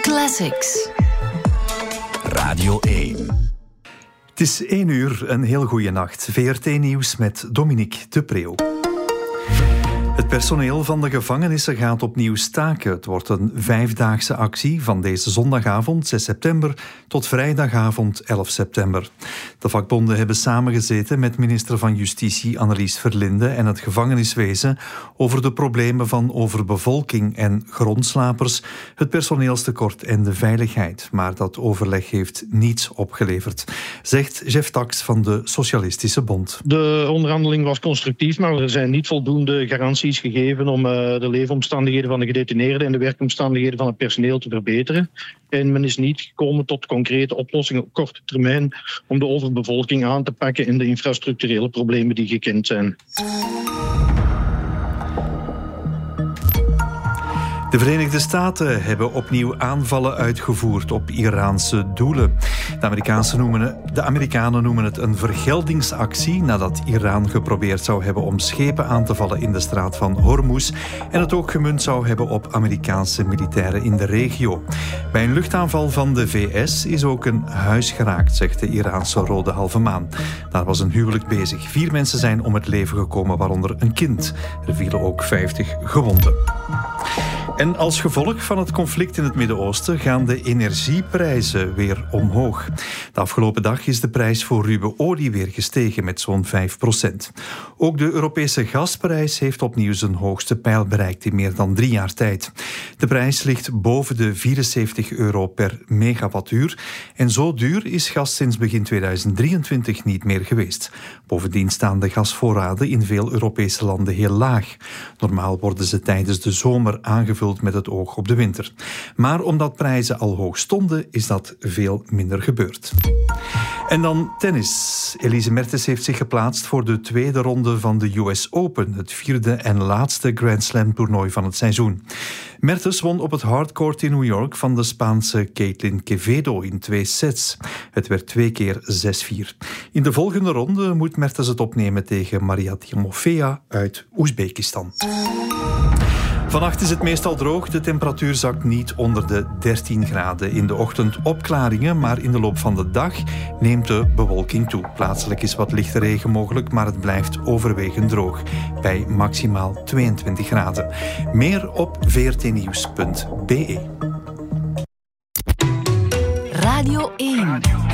Classics. Radio 1. Het is 1 uur, een heel goede nacht. VRT-nieuws met Dominique de Preeuw. Het personeel van de gevangenissen gaat opnieuw staken. Het wordt een 5-daagse actie van deze zondagavond 6 september tot vrijdagavond 11 september. De vakbonden hebben samengezeten met minister van Justitie Annelies Verlinde en het gevangeniswezen over de problemen van overbevolking en grondslapers, het personeelstekort en de veiligheid. Maar dat overleg heeft niets opgeleverd, zegt Jeff Tax van de Socialistische Bond. De onderhandeling was constructief, maar er zijn niet voldoende garanties gegeven om de leefomstandigheden van de gedetineerden en de werkomstandigheden van het personeel te verbeteren. En men is niet gekomen tot concrete oplossingen op korte termijn om de overbevolking aan te pakken en de infrastructurele problemen die gekend zijn. De Verenigde Staten hebben opnieuw aanvallen uitgevoerd op Iraanse doelen. De Amerikanen noemen het een vergeldingsactie nadat Iran geprobeerd zou hebben om schepen aan te vallen in de straat van Hormuz en het ook gemunt zou hebben op Amerikaanse militairen in de regio. Bij een luchtaanval van de VS is ook een huis geraakt, zegt de Iraanse Rode Halve Maan. Daar was een huwelijk bezig. 4 mensen zijn om het leven gekomen, waaronder een kind. Er vielen ook 50 gewonden. En als gevolg van het conflict in het Midden-Oosten gaan de energieprijzen weer omhoog. De afgelopen dag is de prijs voor ruwe olie weer gestegen met zo'n 5%. Ook de Europese gasprijs heeft opnieuw zijn hoogste pijl bereikt in meer dan 3 jaar tijd. De prijs ligt boven de €74 per megawattuur. En zo duur is gas sinds begin 2023 niet meer geweest. Bovendien staan de gasvoorraden in veel Europese landen heel laag. Normaal worden ze tijdens de zomer aangevuld met het oog op de winter. Maar omdat prijzen al hoog stonden, is dat veel minder gebeurd. En dan tennis. Elise Mertens heeft zich geplaatst voor de tweede ronde van de US Open, het 4e en laatste Grand Slam toernooi van het seizoen. Mertens won op het hardcourt in New York van de Spaanse Caitlin Quevedo in 2 sets. Het werd 2 keer 6-4. In de volgende ronde moet Mertens het opnemen tegen Maria Timofeeva uit Oezbekistan. Vannacht is het meestal droog. De temperatuur zakt niet onder de 13 graden. In de ochtend opklaringen, maar in de loop van de dag neemt de bewolking toe. Plaatselijk is wat lichte regen mogelijk, maar het blijft overwegend droog. Bij maximaal 22 graden. Meer op vrtnieuws.be. Radio 1.